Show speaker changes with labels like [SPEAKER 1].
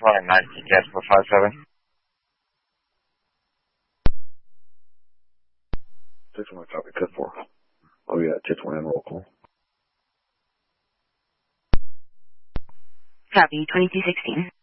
[SPEAKER 1] flying 19 Casper 57.
[SPEAKER 2] 6-1, copy, cut 4. Oh yeah, 6-1 and roll call.
[SPEAKER 3] Copy, 2216.